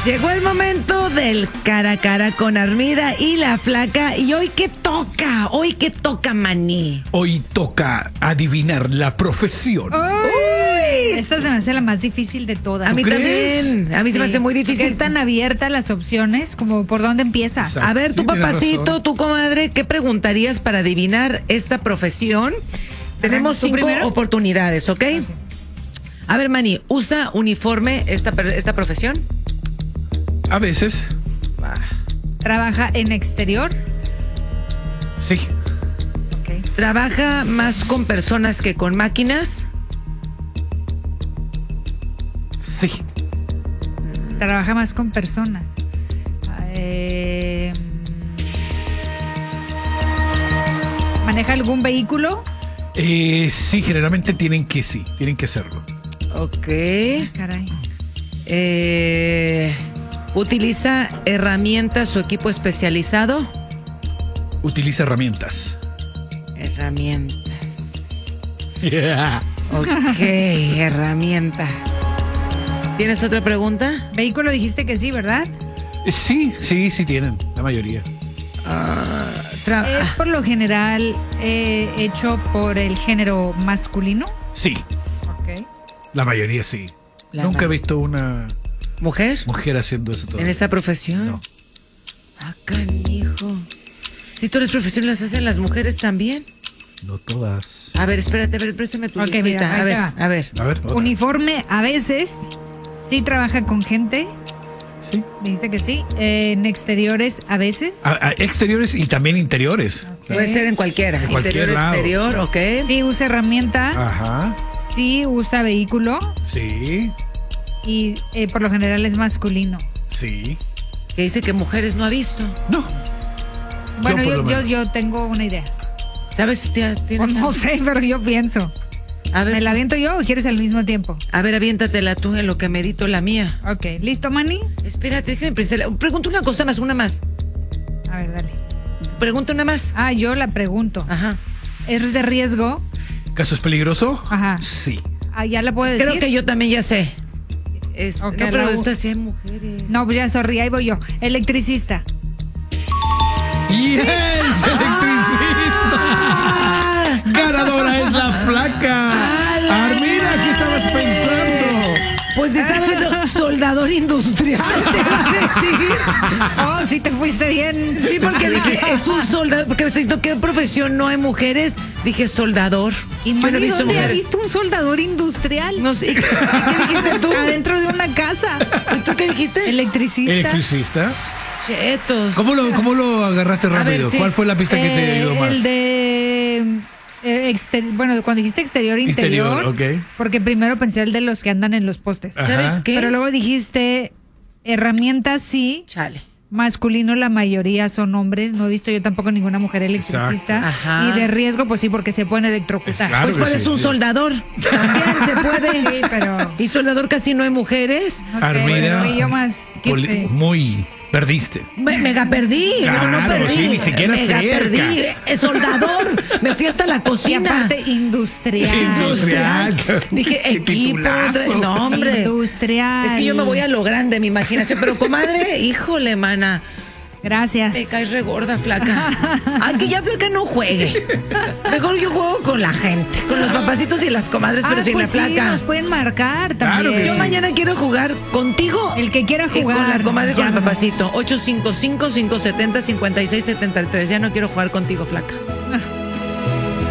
Llegó el momento del cara a cara con Armida y la Flaca. ¿Y hoy qué toca? ¿Hoy qué toca, maní? Hoy toca adivinar la profesión. Uy, esta se me hace la más difícil de todas. A mí crees? también. A mí se me hace muy difícil. Porque están abiertas las opciones, como por dónde empiezas. Exacto. A ver, tu Tienes papacito, razón. tu comadre, ¿qué preguntarías para adivinar esta profesión? Tenemos ¿tú 5 primero? oportunidades, ¿ok? A ver, Mani, ¿usa uniforme esta profesión? A veces, ¿Trabaja en exterior? sí. Ok. ¿Trabaja más con personas que con máquinas? Sí. Trabaja más con personas. ¿Maneja algún vehículo? Sí, generalmente tienen que serlo. Ok. Caray. ¿Utiliza herramientas o equipo especializado? Utiliza herramientas. Herramientas. Ok, herramientas. ¿Tienes otra pregunta? Vehículo dijiste que sí, ¿verdad? Sí tienen, la mayoría. ¿Es por lo general hecho por el género masculino? Sí, Ok. la mayoría sí. La Nunca he ma- visto una ¿Mujer? mujer haciendo eso todo. ¿En esa profesión? No. Ah, canijo. Si tú eres profesión, ¿las hacen las mujeres también? No todas. A ver, espérate, a ver, préstame tu Ok, listita. mira, ahí a ver, te va. a ver. A ver, otra. Uniforme a veces. Sí trabaja con gente. Sí. Dijiste que sí. En exteriores a veces. Exteriores y también interiores. Puede ser en cualquiera. En cualquier Interior, lado. exterior, ok. Sí usa herramienta. Ajá. Sí usa vehículo. Sí. Y por lo general es masculino. Sí. Que dice que mujeres no ha visto. No. Bueno, por lo menos. yo tengo una idea. ¿Sabes si tienes? Pues no sé, pero yo pienso. A ver, ¿Me la aviento yo o quieres al mismo tiempo? a ver, aviéntatela tú en lo que medito la mía. Ok, ¿listo, Manny? Espérate, déjame pensar. Pregunta una cosa más, una más. A ver, dale. Pregunta una más. Ah, yo la pregunto. Ajá. ¿Es de riesgo? ¿Caso es peligroso? Ajá. Sí. Ah, ¿ya la puedo decir? Creo que yo también ya sé. Ok, no, pero Raúl. esta sí hay mujeres. No, pues ya, sorry, ahí voy yo. Electricista. ¡Yes! ¡Electricista! ¡Ganadora es la Flaca! ¡Armida, qué estabas pensando! Pues estaba viendo soldador industrial, te va a decir. Oh, sí te fuiste bien. Sí, porque dije, es un soldador, porque me está diciendo qué profesión no hay mujeres. Dije, soldador. ¿Y Yo no he Manny, visto dónde ha mujeres. visto un soldador industrial? No sé, ¿y qué dijiste tú? Adentro de una casa. ¿Y tú qué dijiste? Electricista. ¿Electricista? Chetos. ¿Cómo lo agarraste ver, rápido? sí. ¿Cuál fue la pista que te ayudó más? El de... bueno, cuando dijiste exterior, interior. Interior, ok. Porque primero pensé el de los que andan en los postes. Ajá. ¿Sabes qué? Pero luego dijiste herramientas sí, Chale. masculino la mayoría son hombres. No he visto yo tampoco ninguna mujer electricista. Exacto. Ajá. Y de riesgo, pues sí, porque se pueden electrocutar. Claro Pues que puedes sí, un sí. soldador. También se puede. Sí, pero... Y soldador casi no hay mujeres. No sé, Armida, fui yo más... muy perdiste. Mega perdí. Claro, no perdí. sí, ni siquiera mega cerca. perdí. Soldador. Me fui hasta la Y cocina. aparte, industrial. Industrial. Dije, Qué equipo. titulazo. No, hombre. Industrial. Es que yo me voy a lo grande, mi imaginación. Pero, comadre, híjole, mana. Gracias. Me caes regorda, Flaca. Aquí ya Flaca no juegue. Mejor yo juego con la gente, con los papacitos y las comadres, pero sin pues la sí, Flaca. nos pueden marcar Claro también. que Yo sí. mañana quiero jugar contigo. El que quiera Y jugar. con la comadre y con el llámanos. papacito. 855-570-5673. Ya no quiero jugar contigo, Flaca.